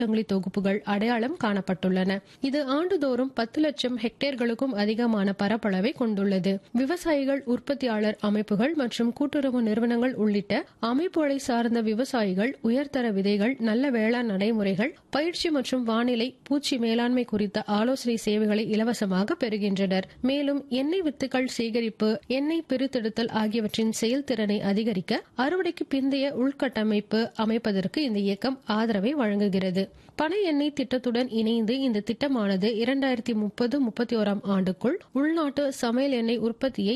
சங்கிலி தொகுப்புகள் அடையாளம் காணப்பட்டுள்ளன. இது ஆண்டுதோறும் 10 லட்சம் ஹெக்டேர்களுக்கும் அதிகமான பரப்பளவை கொண்டுள்ளது. விவசாயிகள், உற்பத்தியாளர் அமைப்புகள் மற்றும் கூட்டுறவு நிறுவனங்கள் உள்ளிட்ட அமைப்புகளை சார்ந்த விவசாயிகள் உயர்தர விதைகள், நல்ல வேளாண் நடைமுறைகள், பயிற்சி மற்றும் வானிலை, பூச்சி மேலாண்மை குறித்த ஆலோசனை சேவைகளை இலவசமாக பெறுகின்றனர். மேலும் எண்ணெய் வித்துக்கள் சேகரிப்பு, எண்ணெய் பிரித்தெடுத்தல் ஆகியவற்றின் செயல்திறனை அதிகரிக்க அறுவடைக்கு பிந்தைய உள்கட்டமைப்பு அமைப்பதற்கு இந்த இயக்கம் ஆதரவை வழங்குகிறது. பனை எண்ணெய் திட்டத்துடன் இணைந்து இந்த திட்டமானது 2030-31 ஆண்டுக்குள் உள்நாட்டு சமையல் எண்ணெய் உற்பத்தியை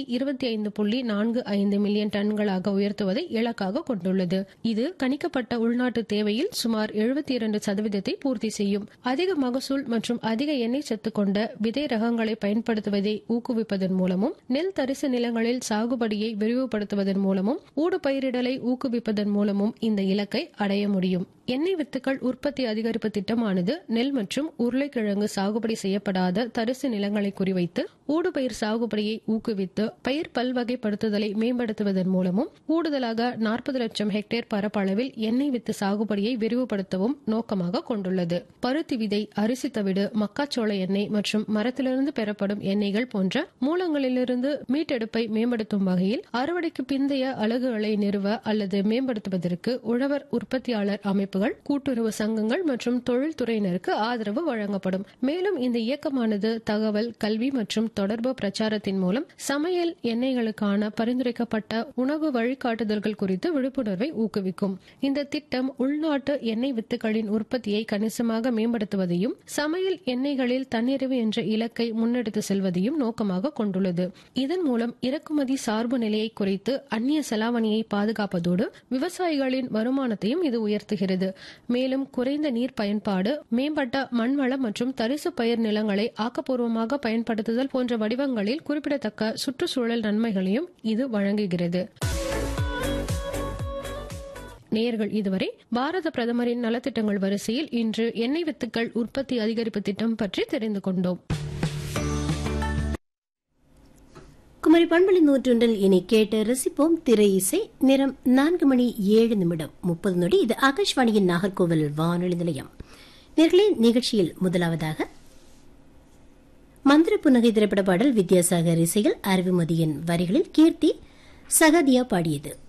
25.45 மில்லியன் டன்களாக உயர்த்துவதை இலக்காக கொண்டுள்ளது. இது கணிக்கப்பட்ட உள்நாட்டு தேவையில் சுமார் 72% பூர்த்தி செய்யும். அதிக மகசூல் மற்றும் அதிக எண்ணெய் சத்து கொண்ட விதை ரகங்களை பயன்படுத்துவதை ஊக்குவிப்பதன் மூலமும், நெல் தரிசு நிலங்களில் சாகுபடியை விரிவுபடுத்துவதன் மூலமும், ஊடு பயிரிடலை ஊக்குவிப்பதன் மூலமும் இந்த இலக்கை அடைய முடியும். எண்ணெய் வித்துக்கள் உற்பத்தி அதிகரிப்பு திட்டமானது நெல் மற்றும் உருளைக்கிழங்கு சாகுபடி செய்யப்படாத தரிசு நிலங்களை குறிவைத்து ஊடுபயிர் சாகுபடியை ஊக்குவித்து பயிர் பல்வகைப்படுத்துதலை மேம்படுத்துவதன் மூலமும், கூடுதலாக 40 லட்சம் ஹெக்டேர் பரப்பளவில் எண்ணெய் வித்து சாகுபடியை விரிவுபடுத்தவும் நோக்கமாக கொண்டுள்ளது. பருத்தி விதை, அரிசி தவிடு, மக்காச்சோள எண்ணெய் மற்றும் மரத்திலிருந்து பெறப்படும் எண்ணெய்கள் போன்ற மூலங்களிலிருந்து மீட்டெடுப்பை மேம்படுத்தும் வகையில் அறுவடைக்கு பிந்தைய அலகுகளை நிறுவ அல்லது மேம்படுத்துவதற்கு உழவர் உற்பத்தியாளர் அமைப்புகள், கூட்டுறவு சங்கங்கள் மற்றும் தொழில்துறையினருக்கு ஆதரவு வழங்கப்படும். மேலும் இந்த இயக்கமானது தகவல், கல்வி மற்றும் தொடர்பு பிரச்சாரத்தின் மூலம் சமையல் எண்ணெய்களுக்கான பரிந்துரைக்கப்பட்ட உணவு வழிகாட்டுதல்கள் குறித்து விழிப்புணர்வை ஊக்குவிக்கும். இந்த திட்டம் உள்நாட்டு எண்ணெய் வித்துக்களின் உற்பத்தியை கணிசமாக மேம்படுத்துவதையும், சமையல் எண்ணெய்களில் தன்னிறைவு என்ற இலக்கை முன்னெடுத்து செல்வதையும் நோக்கமாக கொண்டுள்ளது. இதன் மூலம் இறக்குமதி சார்பு நிலையை குறைத்து அந்நிய செலாவணியை பாதுகாப்பதோடு விவசாயிகளின் வருமானத்தையும் இது உயர்த்துகிறது. மேலும் குறைந்த நீர் பயன்பாடு, மேம்பட்ட மண்வளம் மற்றும் தரிசு பயிர் நிலங்களை ஆக்கப்பூர்வமாக பயன்படுத்துதல் போன்ற வடிவங்களில் குறிப்பிடத்தக்க சுற்றுச்சூழல் நன்மைகளையும் இது வழங்குகிறது. நேயர்கள், இதுவரை பாரத பிரதமரின் நலத்திட்டங்கள் வரிசையில் இன்று எண்ணெய் வித்துக்கள் உற்பத்தி அதிகரிப்பு திட்டம் பற்றி தெரிந்து கொண்டோம். குமரி பண்பலை 101 இனி கேட்டு ரசிப்போம் திரை இசை. நேரம் 4:07:30. இது ஆகாஷ்வாணியின் நாகர்கோவில் வானொலி நிலையம். நேர்களே, நிகழ்ச்சியில் முதலாவதாக மந்திர புன்னகை திரைப்பட பாடல் வித்யாசாகர் இசையில் அறிவுமதியின் வரிகளில் கீர்த்தி சகதியா பாடியது.